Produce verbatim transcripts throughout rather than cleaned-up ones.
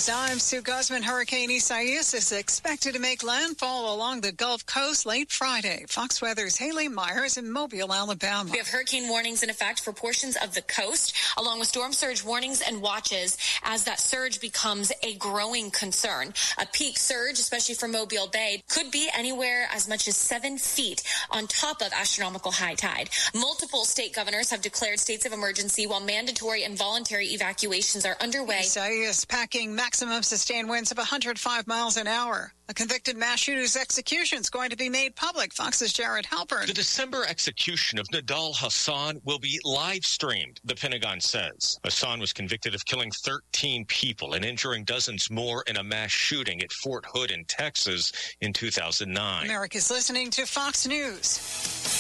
times, two Guzman Hurricane Isaias is expected to make landfall along the Gulf Coast late Friday. Fox Weather's Haley Myers in Mobile, Alabama. We have hurricane warnings in effect for portions of the coast, along with storm surge warnings and watches as that surge becomes a growing concern. A peak surge, especially for Mobile Bay, could be anywhere as much as seven feet on top of astronomical high tide. Multiple state governors have declared states of emergency while mandatory and voluntary evacuations are underway. Isaias packing maximum sustained winds of one hundred five miles an hour. A convicted mass shooter's execution is going to be made public. Fox's Jared Halpern. The December execution of Nidal Hasan will be live streamed, the Pentagon says. Hasan was convicted of killing thirteen people and injuring dozens more in a mass shooting at Fort Hood in Texas in two thousand nine. America's listening to Fox News.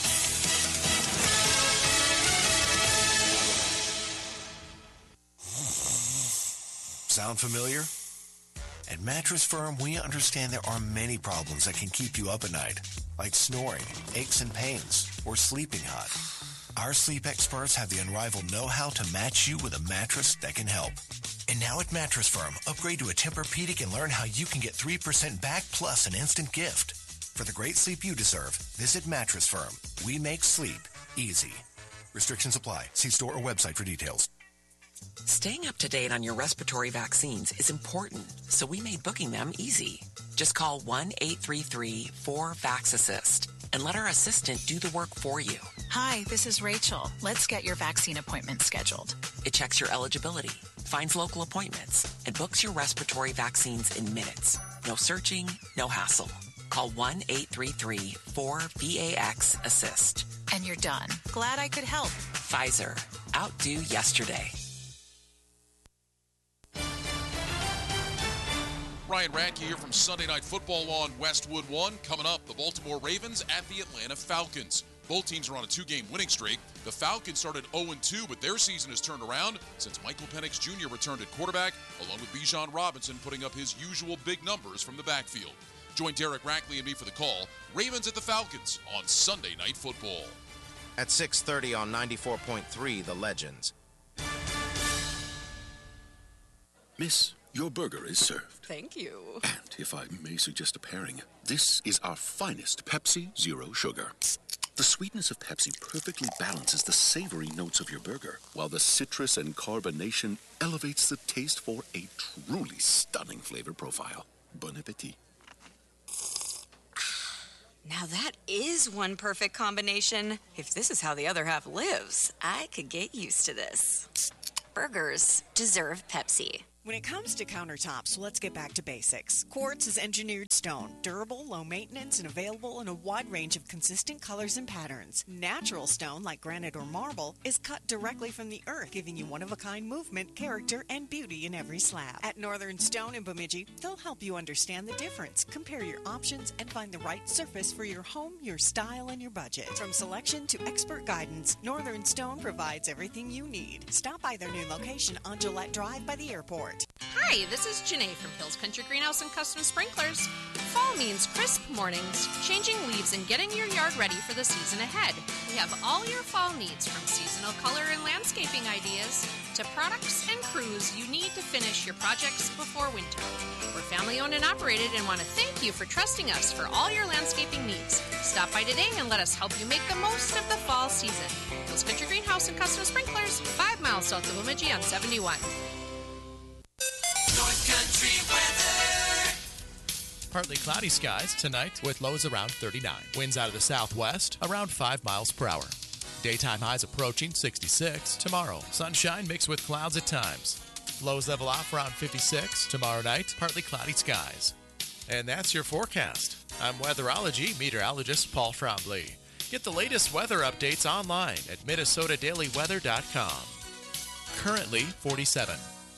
Sound familiar? At Mattress Firm, we understand there are many problems that can keep you up at night, like snoring, aches and pains, or sleeping hot. Our sleep experts have the unrivaled know-how to match you with a mattress that can help. And now at Mattress Firm, upgrade to a Tempur-Pedic and learn how you can get three percent back plus an instant gift. For the great sleep you deserve, visit Mattress Firm. We make sleep easy. Restrictions apply. See store or website for details. Staying up to date on your respiratory vaccines is important, so we made booking them easy. Just call one eight three three four VAX-ASSIST and let our assistant do the work for you. Hi, this is Rachel. Let's get your vaccine appointment scheduled. It checks your eligibility, finds local appointments, and books your respiratory vaccines in minutes. No searching, no hassle. Call one eight three three four VAX-ASSIST. And you're done. Glad I could help. Pfizer. Outdo yesterday. Ryan Radke here from Sunday Night Football on Westwood One. Coming up, the Baltimore Ravens at the Atlanta Falcons. Both teams are on a two-game winning streak. The Falcons started oh and two, but their season has turned around since Michael Penix Junior returned at quarterback, along with Bijan Robinson putting up his usual big numbers from the backfield. Join Derek Rackley and me for the call. Ravens at the Falcons on Sunday Night Football. At six thirty on ninety-four point three, The Legends. Miss, your burger is served. Thank you. And if I may suggest a pairing, this is our finest Pepsi Zero Sugar. The sweetness of Pepsi perfectly balances the savory notes of your burger, while the citrus and carbonation elevates the taste for a truly stunning flavor profile. Bon appetit. Now that is one perfect combination. If this is how the other half lives, I could get used to this. Burgers deserve Pepsi. When it comes to countertops, let's get back to basics. Quartz is engineered stone, durable, low maintenance, and available in a wide range of consistent colors and patterns. Natural stone, like granite or marble, is cut directly from the earth, giving you one-of-a-kind movement, character, and beauty in every slab. At Northern Stone in Bemidji, they'll help you understand the difference, compare your options, and find the right surface for your home, your style, and your budget. From selection to expert guidance, Northern Stone provides everything you need. Stop by their new location on Gillette Drive by the airport. Hi, this is Janae from Hills Country Greenhouse and Custom Sprinklers. Fall means crisp mornings, changing leaves, and getting your yard ready for the season ahead. We have all your fall needs, from seasonal color and landscaping ideas to products and crews you need to finish your projects before winter. We're family owned and operated and want to thank you for trusting us for all your landscaping needs. Stop by today and let us help you make the most of the fall season. Hills Country Greenhouse and Custom Sprinklers, five miles south of Bemidji on seventy-one. North Country weather. Partly cloudy skies tonight with lows around thirty-nine. Winds out of the southwest around five miles per hour. Daytime highs approaching sixty-six. Tomorrow, sunshine mixed with clouds at times. Lows level off around fifty-six. Tomorrow night, partly cloudy skies. And that's your forecast. I'm weatherology meteorologist Paul Trombley. Get the latest weather updates online at Minnesota Daily Weather dot com. Currently forty-seven.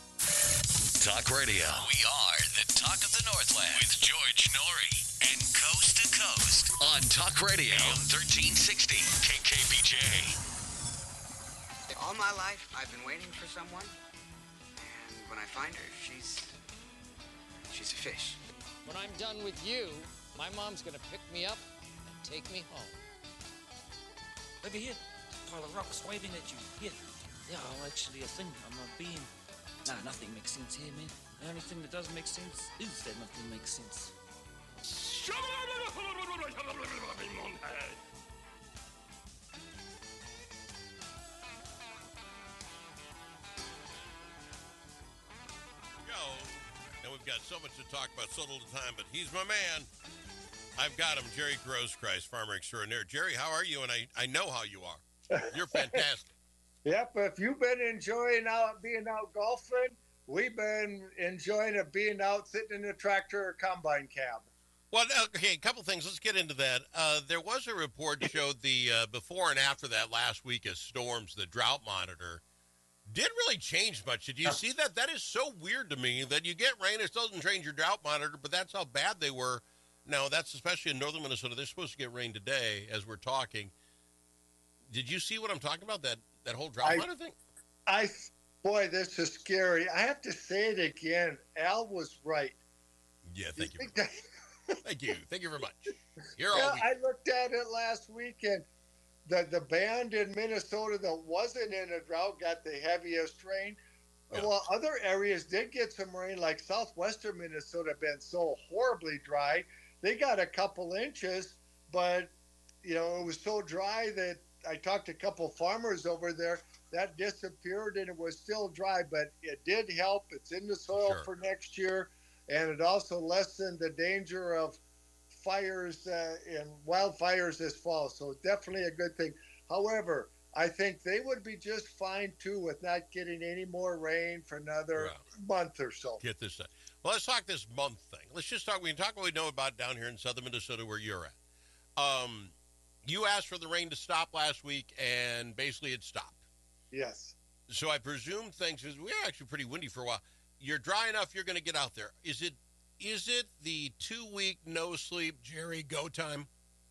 Talk Radio. We are the talk of the Northland with George Norrie and Coast to Coast on Talk Radio thirteen sixty K K B J. All my life, I've been waiting for someone, and when I find her, she's she's a fish. When I'm done with you, my mom's gonna pick me up and take me home. Over here, pile of rocks waving at you. Here. Yeah, I'm actually a thing. I'm a being. Nah, nothing makes sense here, man. The only thing that doesn't make sense is that nothing makes sense. Go. Now we've got so much to talk about, so little time, but he's my man. I've got him, Jerry Grosskreis, farmer extraordinaire. Jerry, how are you? And I, I know how you are. You're fantastic. Yep, if you've been enjoying out being out golfing, we've been enjoying it being out sitting in a tractor or combine cab. Well, okay, a couple things. Let's get into that. Uh, there was a report that showed the uh, before and after that last week of storms, the drought monitor didn't really change much. Did you see that? That is so weird to me that you get rain, it doesn't change your drought monitor, but that's how bad they were. Now, that's especially in northern Minnesota. They're supposed to get rain today as we're talking. Did you see what I'm talking about, that, that whole drought I, monitor thing? I, boy, this is scary. I have to say it again. Al was right. Yeah, thank you. you. Thank you. Thank you very much. You're yeah, all I looked at it last week, and the, the band in Minnesota that wasn't in a drought got the heaviest rain. Yeah. Well, other areas did get some rain, like southwestern Minnesota been so horribly dry. They got a couple inches, but, you know, it was so dry that I talked to a couple farmers over there. That disappeared, and it was still dry, but it did help. It's in the soil Sure. for next year, and it also lessened the danger of fires uh, and wildfires this fall. So definitely a good thing. However, I think they would be just fine, too, with not getting any more rain for another wow. month or so. Get this done. Well, let's talk this month thing. Let's just talk. We can talk what we know about down here in southern Minnesota where you're at. Um, you asked for the rain to stop last week, and basically it stopped. Yes. So I presume things, because we were actually pretty windy for a while. You're dry enough, you're going to get out there. Is it is it the two-week no-sleep, Jerry, go time?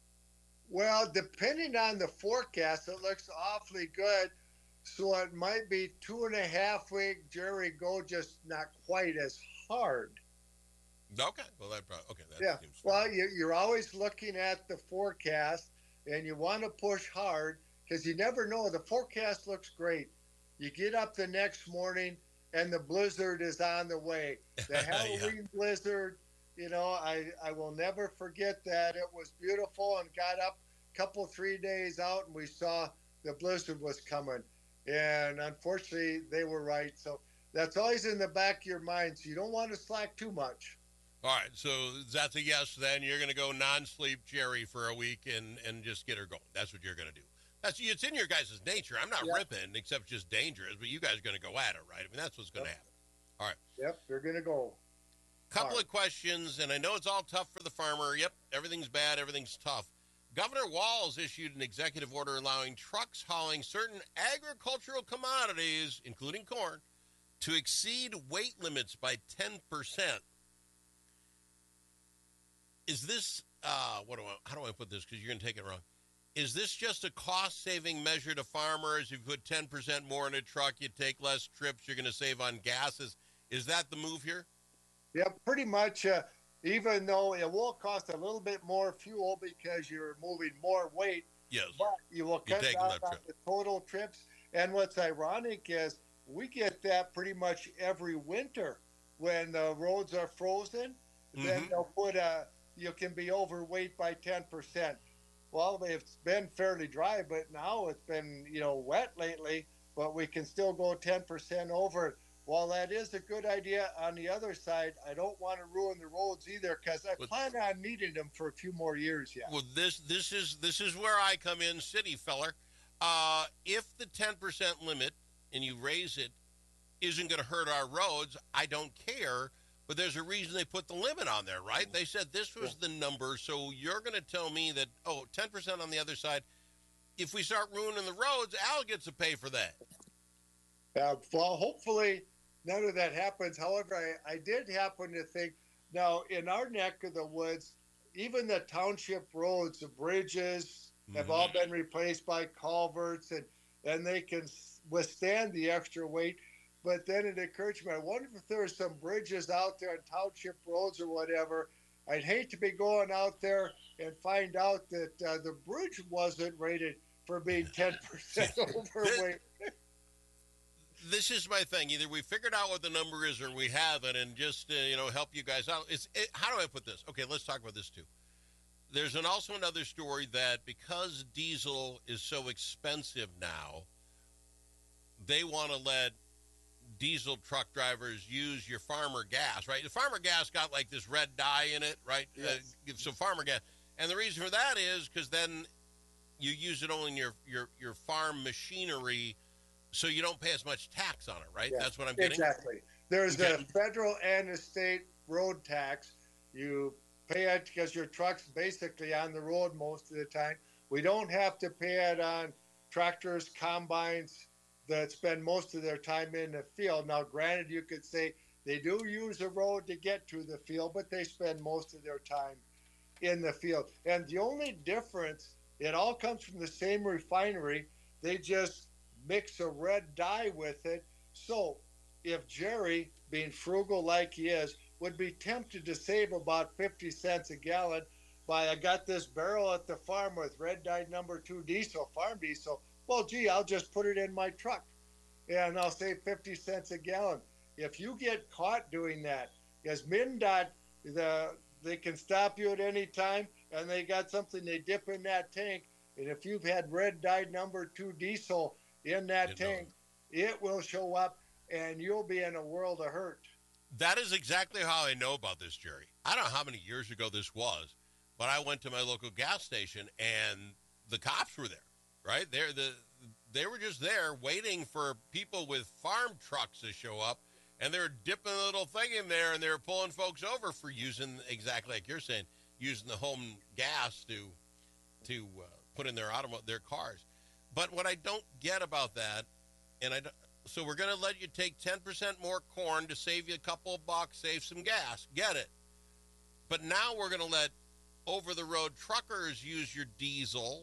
Well, depending on the forecast, it looks awfully good. So it might be two and a half week Jerry go, just not quite as hard. Okay. Well, that probably, okay. That yeah. seems well, you, you're always looking at the forecast, and you want to push hard because you never know. The forecast looks great. You get up the next morning, and the blizzard is on the way. The Halloween yeah. blizzard, you know, I, I will never forget that. It was beautiful, and got up a couple, three days out, and we saw the blizzard was coming. And unfortunately, they were right. So that's always in the back of your mind. So you don't want to slack too much. All right. So that's a yes, then. You're going to go non-sleep Jerry for a week and, and just get her going. That's what you're going to do. That's It's in your guys' nature. I'm not yep. ripping, except just dangerous. But you guys are going to go at it, right? I mean, that's what's going to yep. happen. All right. Yep, they're going to go. Couple right. of questions, and I know it's all tough for the farmer. Yep, everything's bad. Everything's tough. Governor Walz issued an executive order allowing trucks hauling certain agricultural commodities, including corn, to exceed weight limits by ten percent. Is this, uh, what do I, how do I put this? Because you're going to take it wrong. Is this just a cost-saving measure to farmers? You put ten percent more in a truck, you take less trips, you're going to save on gases. Is that the move here? Yeah, pretty much. Uh, even though it will cost a little bit more fuel because you're moving more weight, yes, but you will cut down on the total trips. And what's ironic is we get that pretty much every winter when the roads are frozen. Mm-hmm. Then they'll put a, you can be overweight by ten percent. Well, it's been fairly dry, but now it's been, you know, wet lately, but we can still go ten percent over. While that is a good idea, on the other side, I don't want to ruin the roads either because I but, plan on needing them for a few more years yet. Well, this this is this is where I come in, city feller. Uh, if the ten percent limit, and you raise it, isn't going to hurt our roads, I don't care. But there's a reason they put the limit on there, right? They said this was the number, so you're going to tell me that, oh, ten percent on the other side. If we start ruining the roads, Al gets to pay for that. Uh, well, hopefully none of that happens. However, I, I did happen to think, now, in our neck of the woods, even the township roads, the bridges mm-hmm. have all been replaced by culverts, and, and they can withstand the extra weight. But then it occurred to me, I wonder if there are some bridges out there on township roads or whatever. I'd hate to be going out there and find out that uh, the bridge wasn't rated for being ten percent overweight. this is my thing. Either we figured out what the number is or we haven't, and just, uh, you know, help you guys out. It's, it, how do I put this? Okay, let's talk about this, too. There's an, also another story that because diesel is so expensive now, they want to let diesel truck drivers use your farmer gas, right? The farmer gas got like this red dye in it, right? Yes. Uh, so farmer gas. And the reason for that is because then you use it only in your, your, your farm machinery, so you don't pay as much tax on it, right? Yeah, That's what I'm getting. Exactly. There's okay. a federal and a state road tax. You pay it because your truck's basically on the road most of the time. We don't have to pay it on tractors, combines that spend most of their time in the field. Now, granted, you could say they do use a road to get to the field, but they spend most of their time in the field. And the only difference, it all comes from the same refinery. They just mix a red dye with it. So if Jerry, being frugal like he is, would be tempted to save about fifty cents a gallon by, I got this barrel at the farm with red dye number two diesel, farm diesel. Well, gee, I'll just put it in my truck and I'll save fifty cents a gallon. If you get caught doing that, because MnDOT, the, they can stop you at any time, and they got something they dip in that tank, and if you've had red dye number two diesel in that tank, know. It will show up, and you'll be in a world of hurt. That is exactly how I know about this, Jerry. I don't know how many years ago this was, but I went to my local gas station, and the cops were there, right? They're the They were just there waiting for people with farm trucks to show up, and they were dipping a little thing in there, and they were pulling folks over for using, exactly like you're saying, using the home gas to to uh, put in their automo- their cars. But what I don't get about that, and I don't, so we're going to let you take ten percent more corn to save you a couple of bucks, save some gas. Get it. But now we're going to let over-the-road truckers use your diesel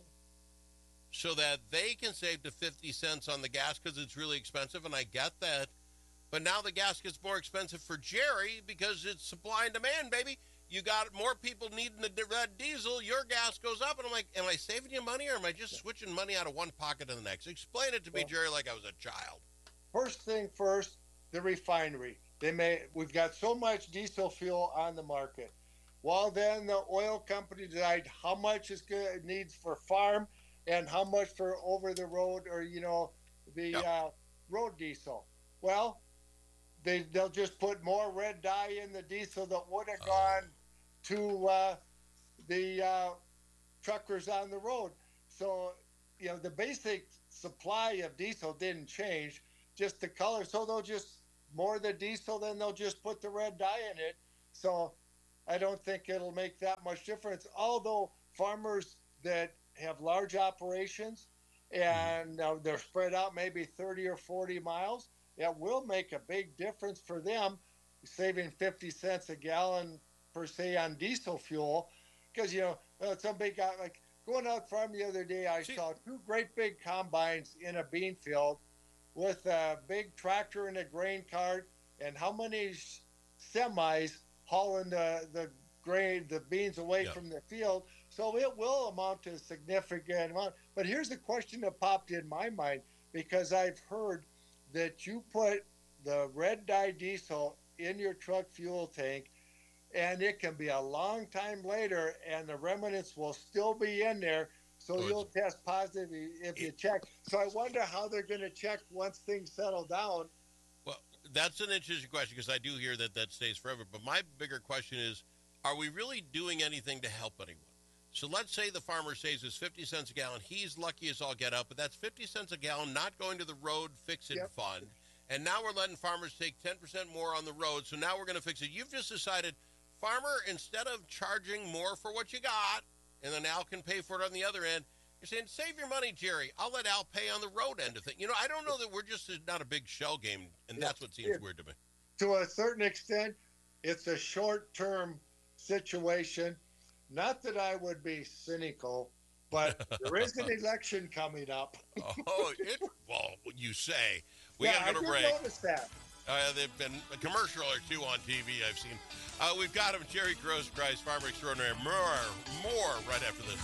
so that they can save to fifty cents on the gas because it's really expensive, and I get that. But now the gas gets more expensive for Jerry because it's supply and demand, baby. You got more people needing the red diesel, your gas goes up, and I'm like, am I saving you money, or am I just switching money out of one pocket to the next? Explain it to me, Jerry, like I was a child. First thing first, the refinery. They may we've got so much diesel fuel on the market. Well, then the oil company decide how much is good it needs for farm and how much for over the road, or you know, the yep. uh, road diesel. Well, they they'll just put more red dye in the diesel that would have gone to uh, the uh, truckers on the road. So, you know, the basic supply of diesel didn't change, just the color. So they'll just more the diesel, then they'll just put the red dye in it. So I don't think it'll make that much difference. Although farmers that have large operations and uh, they're spread out maybe thirty or forty miles, it will make a big difference for them, saving fifty cents a gallon per se on diesel fuel. Because, you know, uh, some big guy, like going out farm the other day, I saw two great big combines in a bean field with a big tractor and a grain cart, and how many semis hauling the, the grain, the beans away yeah. from the field. So it will amount to a significant amount. But here's a question that popped in my mind, because I've heard that you put the red dye diesel in your truck fuel tank, and it can be a long time later, and the remnants will still be in there. So oh, you'll test positive if you check. So I wonder how they're going to check once things settle down. Well, that's an interesting question, because I do hear that that stays forever. But my bigger question is, are we really doing anything to help anyone? So let's say the farmer saves us fifty cents a gallon. He's lucky as all get out, but that's fifty cents a gallon not going to the road fix-it yep. fund. And now we're letting farmers take ten percent more on the road, so now we're going to fix it. You've just decided, farmer, instead of charging more for what you got, and then Al can pay for it on the other end, you're saying, save your money, Jerry. I'll let Al pay on the road end of things. You know, I don't know that we're just not a big shell game, and that's what seems yeah. weird to me. To a certain extent, it's a short-term situation. Not that I would be cynical, but there is an election coming up. oh, it, well, you say. We yeah, got to go to break. I did notice that. Uh, they've been a commercial or two on T V I've seen. Uh, we've got him, Jerry Grosskreis, Farmer Extraordinary. More, more right after this.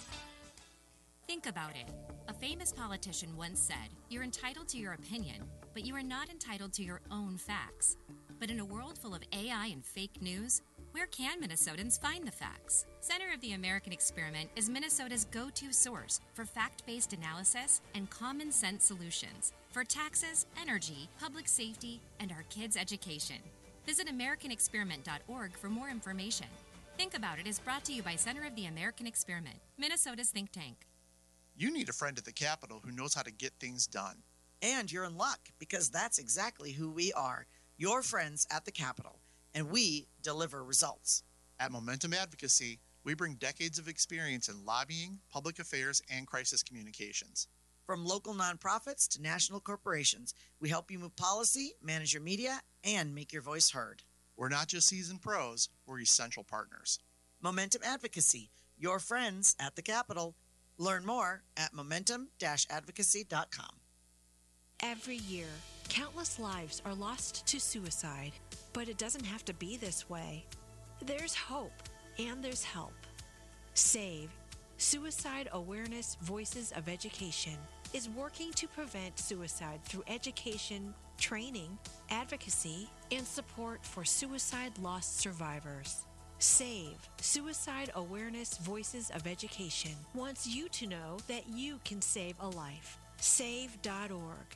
Think about it. A famous politician once said, "You're entitled to your opinion, but but you are not entitled to your own facts. But in a world full of A I and fake news, where can Minnesotans find the facts? Center of the American Experiment is Minnesota's go-to source for fact-based analysis and common sense solutions for taxes, energy, public safety, and our kids' education. Visit American Experiment dot org for more information. Think About It is brought to you by Center of the American Experiment, Minnesota's think tank. You need a friend at the Capitol who knows how to get things done. And you're in luck, because that's exactly who we are, your friends at the Capitol, and we deliver results. At Momentum Advocacy, we bring decades of experience in lobbying, public affairs, and crisis communications. From local nonprofits to national corporations, we help you move policy, manage your media, and make your voice heard. We're not just seasoned pros, we're essential partners. Momentum Advocacy, your friends at the Capitol. Learn more at momentum dash advocacy dot com. Every year, countless lives are lost to suicide, but it doesn't have to be this way. There's hope, and there's help. SAVE, Suicide Awareness Voices of Education, is working to prevent suicide through education, training, advocacy, and support for suicide loss survivors. SAVE, Suicide Awareness Voices of Education, wants you to know that you can save a life. save dot org.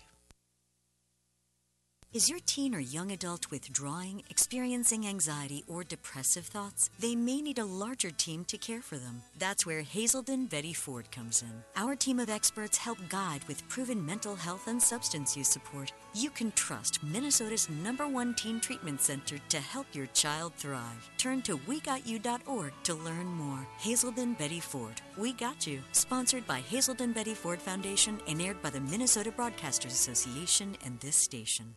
Is your teen or young adult withdrawing, experiencing anxiety, or depressive thoughts? They may need a larger team to care for them. That's where Hazelden Betty Ford comes in. Our team of experts help guide with proven mental health and substance use support. You can trust Minnesota's number one teen treatment center to help your child thrive. Turn to we got you dot org to learn more. Hazelden Betty Ford. We Got You. Sponsored by Hazelden Betty Ford Foundation and aired by the Minnesota Broadcasters Association and this station.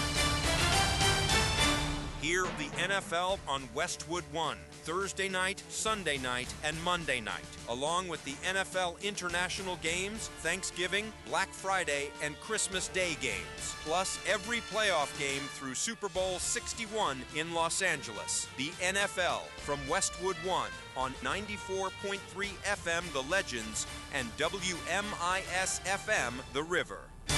Hear the N F L on Westwood One, Thursday night, Sunday night, and Monday night, along with the N F L International Games, Thanksgiving, Black Friday, and Christmas Day games, plus every playoff game through Super Bowl sixty-one in Los Angeles. The N F L from Westwood One on ninety-four point three F M The Legends and W M I S F M The River.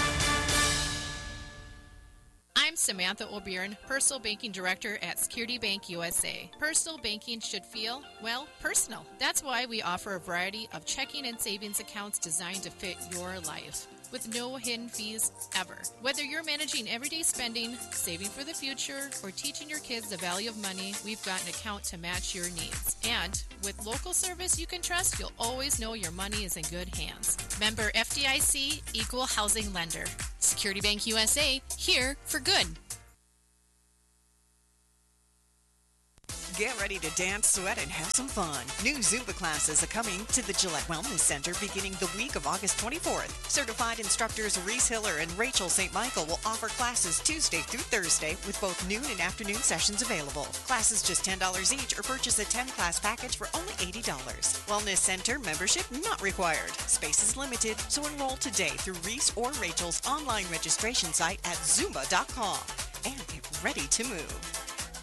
I'm Samantha O'Byrne, Personal Banking Director at Security Bank U S A. Personal banking should feel, well, personal. That's why we offer a variety of checking and savings accounts designed to fit your life, with no hidden fees ever. Whether you're managing everyday spending, saving for the future, or teaching your kids the value of money, we've got an account to match your needs. And with local service you can trust, you'll always know your money is in good hands. Member F D I C, Equal Housing Lender. Security Bank U S A, here for good. Get ready to dance, sweat, and have some fun. New Zumba classes are coming to the Gillette Wellness Center beginning the week of August twenty-fourth. Certified instructors Reese Hiller and Rachel Saint Michael will offer classes Tuesday through Thursday with both noon and afternoon sessions available. Classes just ten dollars each, or purchase a ten-class package for only eighty dollars. Wellness Center membership not required. Space is limited, so enroll today through Reese or Rachel's online registration site at zumba dot com and get ready to move.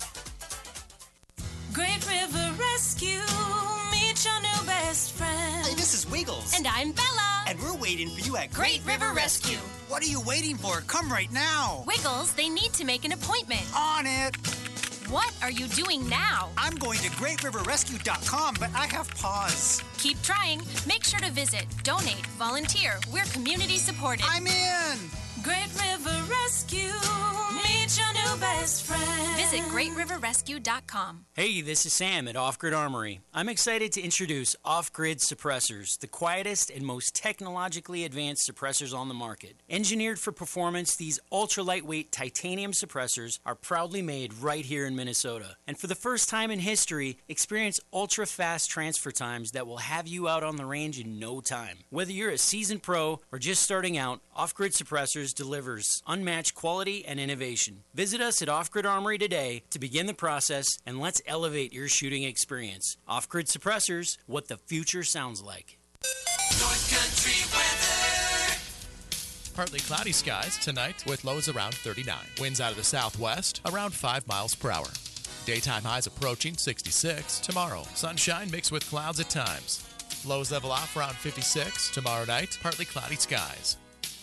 Great River Rescue, meet your new best friend. Hey, this is Wiggles. And I'm Bella. And we're waiting for you at Great River Rescue. What are you waiting for? Come right now. Wiggles, they need to make an appointment. On it. What are you doing now? I'm going to great river rescue dot com, but I have pause. Keep trying. Make sure to visit, donate, volunteer. We're community supported. I'm in. Great River Rescue, meet your new best friend. Visit great river rescue dot com. Hey, this is Sam at Off Grid Armory. I'm excited to introduce Off Grid Suppressors, the quietest and most technologically advanced suppressors on the market. Engineered for performance, these ultra-lightweight titanium suppressors are proudly made right here in Minnesota. And for the first time in history, experience ultra-fast transfer times that will have you out on the range in no time. Whether you're a seasoned pro or just starting out, Off Grid Suppressors delivers unmatched quality and innovation. Visit us at Off Grid Armory today to begin the process, and let's elevate your shooting experience. Off Grid Suppressors, what the future sounds like. North Country weather. Partly cloudy skies tonight with lows around thirty-nine. Winds out of the southwest around five miles per hour. Daytime highs approaching sixty-six. Tomorrow, sunshine mixed with clouds at times. Lows level off around fifty-six. Tomorrow night, partly cloudy skies.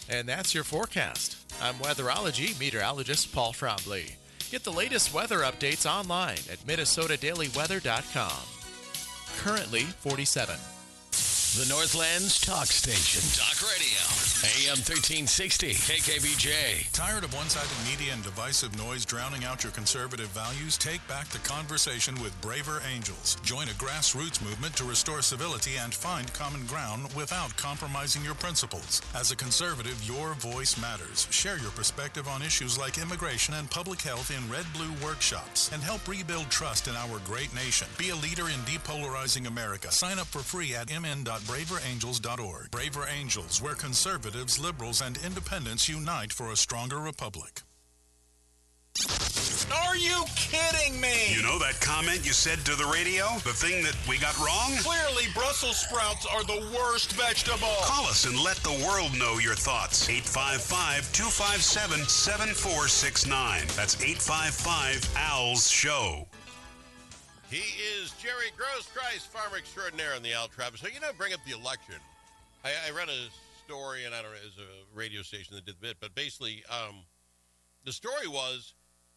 And that's your forecast. I'm weatherology meteorologist Paul Trombley. Get the latest weather updates online at minnesota daily weather dot com. Currently forty-seven. The Northland's talk station. Talk Radio. A M thirteen sixty. K K B J. Tired of one-sided media and divisive noise drowning out your conservative values? Take back the conversation with Braver Angels. Join a grassroots movement to restore civility and find common ground without compromising your principles. As a conservative, your voice matters. Share your perspective on issues like immigration and public health in Red Blue workshops and help rebuild trust in our great nation. Be a leader in depolarizing America. Sign up for free at m n dot braver angels dot org. Braver Angels, where conservatives, liberals, and independents unite for a stronger republic. Are you kidding me? You know that comment you said to the radio? The thing that we got wrong? Clearly, Brussels sprouts are the worst vegetable. Call us and let the world know your thoughts. eight five five, two five seven, seven four six nine. That's eight five five, A L S, show. He is Jerry Grosskreis, farmer extraordinaire on the Al Travis. So, you know, bring up the election. I, I read a story, and I don't know, it was a radio station that did the bit, but basically, um, the story was,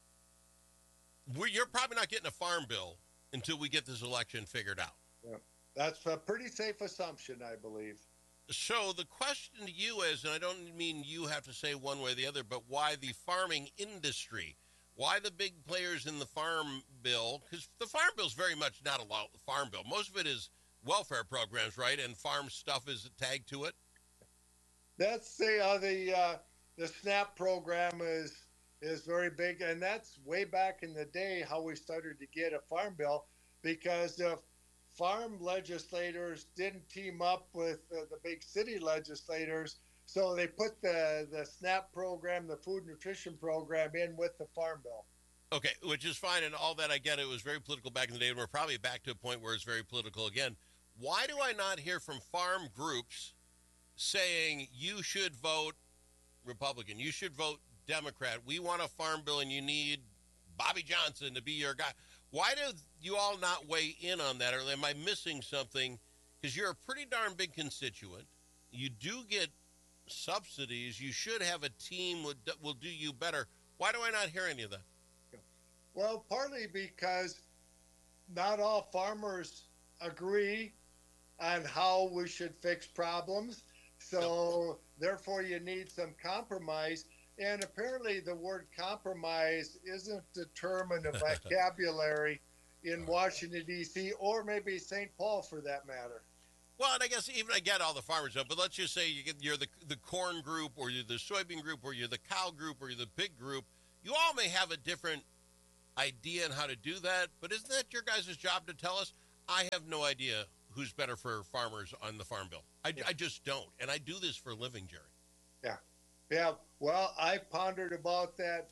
we're, you're probably not getting a farm bill until we get this election figured out. Yeah. That's a pretty safe assumption, I believe. So the question to you is, and I don't mean you have to say one way or the other, but why the farming industry? Why the big players in the farm bill? Because the farm bill is very much not a farm bill. Most of it is welfare programs, right? And farm stuff is tagged to it. That's the uh, the uh, the SNAP program is is very big, and that's way back in the day how we started to get a farm bill, because the farm legislators didn't team up with uh, the big city legislators. So they put the, the SNAP program, the food nutrition program, in with the farm bill. Okay, which is fine, and all that I get. It was very political back in the day, and we're probably back to a point where it's very political again. Why do I not hear from farm groups saying you should vote Republican, you should vote Democrat, we want a farm bill, and you need Bobby Johnson to be your guy? Why do you all not weigh in on that, or am I missing something? Because you're a pretty darn big constituent. You do get subsidies. You should have a team that will do you better. Why do I not hear any of that? Well, partly because not all farmers agree on how we should fix problems. So therefore you need some compromise. And apparently the word compromise isn't a term in the vocabulary in Washington, D C, or maybe Saint Paul for that matter. Well, and I guess even I get all the farmers up, but let's just say you get, you're the the corn group, or you're the soybean group, or you're the cow group, or you're the pig group. You all may have a different idea on how to do that, but isn't that your guys' job to tell us? I have no idea who's better for farmers on the farm bill. I, yeah. I just don't, and I do this for a living, Jerry. Yeah, yeah. Well, I pondered about that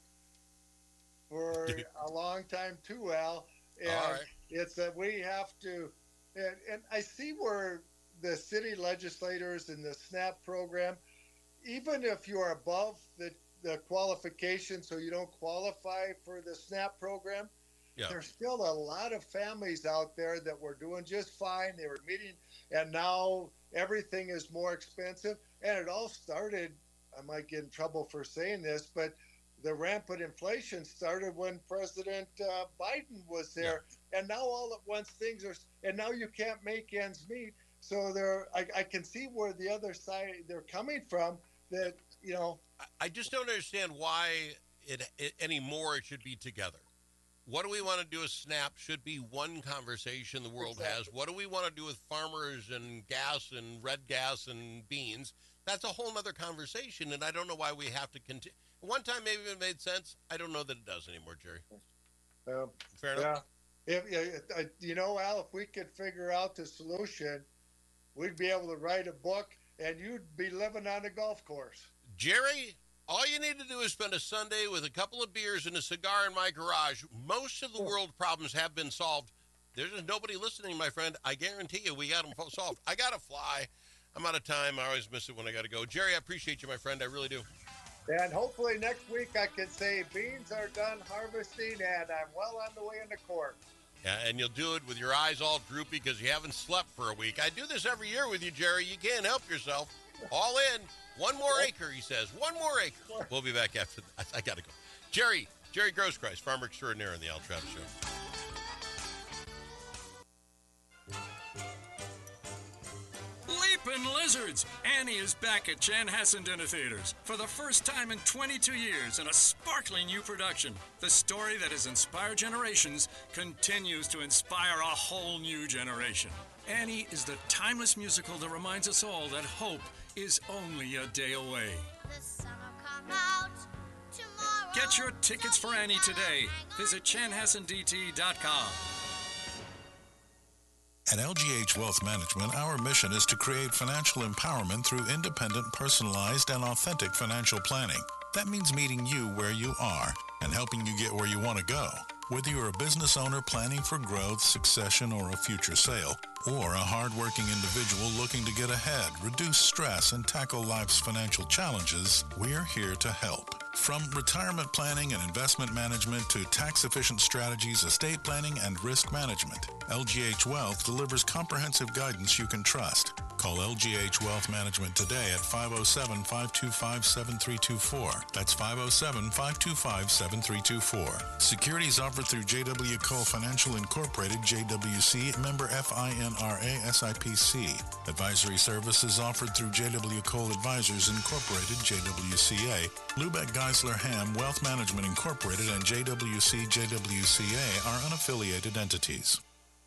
for a long time too, Al. And all right. It's that we have to, and, and I see where the city legislators and the SNAP program, even if you're above the, the qualification, so you don't qualify for the SNAP program, yeah. there's still a lot of families out there that were doing just fine. They were meeting, and now everything is more expensive. And it all started, I might get in trouble for saying this, but the rampant inflation started when President uh, Biden was there. Yeah. And now all at once things are, and now you can't make ends meet. So there, I, I can see where the other side they're coming from. That you know, I just don't understand why it, it anymore. It should be together. What do we want to do with SNAP? Should be one conversation the world exactly. has. What do we want to do with farmers and gas and red gas and beans? That's a whole other conversation, and I don't know why we have to continue. One time maybe it made sense. I don't know that it does anymore, Jerry. Um, Fair enough. Yeah. If, if, you know, Al, if we could figure out the solution, we'd be able to write a book, and you'd be living on a golf course. Jerry, all you need to do is spend a Sunday with a couple of beers and a cigar in my garage. Most of the world problems have been solved. There's nobody listening, my friend. I guarantee you we got them solved. I got to fly. I'm out of time. I always miss it when I got to go. Jerry, I appreciate you, my friend. I really do. And hopefully next week I can say beans are done harvesting and I'm well on the way into court. Yeah, and you'll do it with your eyes all droopy because you haven't slept for a week. I do this every year with you, Jerry. You can't help yourself. All in. One more acre, he says. One more acre. We'll be back after that. I got to go. Jerry, Jerry Grosskreis, Farmer Extraordinaire on the Al Travis Show. Leapin' Lizards! Annie is back at Chanhassen Dinner Theaters for the first time in twenty-two years in a sparkling new production. The story that has inspired generations continues to inspire a whole new generation. Annie is the timeless musical that reminds us all that hope is only a day away. The sun will come out tomorrow. Get your tickets for Annie today. Visit chanhassen d t dot com. At L G H Wealth Management, our mission is to create financial empowerment through independent, personalized, and authentic financial planning. That means meeting you where you are and helping you get where you want to go. Whether you're a business owner planning for growth, succession, or a future sale, or a hardworking individual looking to get ahead, reduce stress, and tackle life's financial challenges, we're here to help. From retirement planning and investment management to tax-efficient strategies, estate planning, and risk management, L G H Wealth delivers comprehensive guidance you can trust. Call L G H Wealth Management today at five oh seven, five two five, seven three two four. That's five oh seven, five two five, seven three two four. Securities offered through J W. Cole Financial Incorporated, J W C, member F I N R A S I P C. Advisory services offered through J W. Cole Advisors Incorporated, J W C A. Lubeck Geisler Ham Wealth Management Incorporated and J W C J W C A are unaffiliated entities.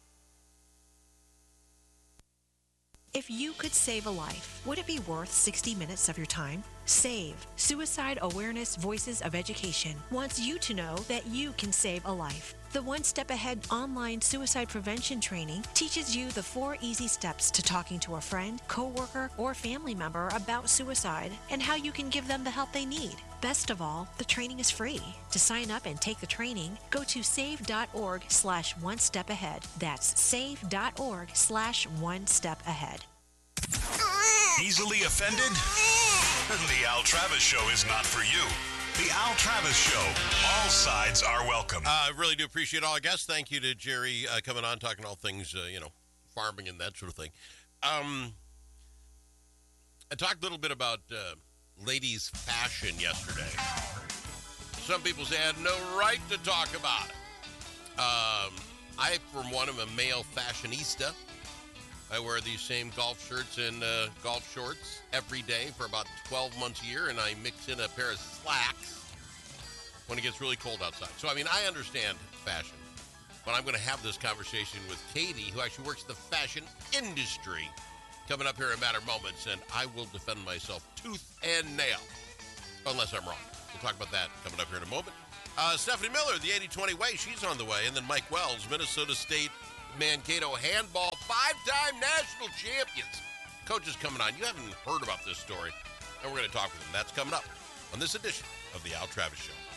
If you could save a life, would it be worth sixty minutes of your time? SAVE, Suicide Awareness Voices of Education, wants you to know that you can save a life. The One Step Ahead online suicide prevention training teaches you the four easy steps to talking to a friend, coworker, or family member about suicide and how you can give them the help they need. Best of all, the training is free. To sign up and take the training, go to save.org slash one step ahead. That's save.org slash one step ahead. Easily offended? The Al Travis Show is not for you. The Al Travis Show. All sides are welcome. Uh, I really do appreciate all our guests. Thank you to Jerry uh, coming on, talking all things, uh, you know, farming and that sort of thing. Um, I talked a little bit about uh, ladies' fashion yesterday. Some people say I had no right to talk about it. Um, I, for one, am a male fashionista. I wear these same golf shirts and uh, golf shorts every day for about twelve months a year, and I mix in a pair of slacks when it gets really cold outside. So, I mean, I understand fashion, but I'm going to have this conversation with Katie, who actually works in the fashion industry, coming up here in a matter of moments, and I will defend myself tooth and nail, unless I'm wrong. We'll talk about that coming up here in a moment. Uh, Stephanie Miller, the eighty twenty way, she's on the way, and then Mike Wells, Minnesota State Mankato handball, five-time national champions. Coach is coming on. You haven't heard about this story, and we're going to talk with him. That's coming up on this edition of the Al Travis Show.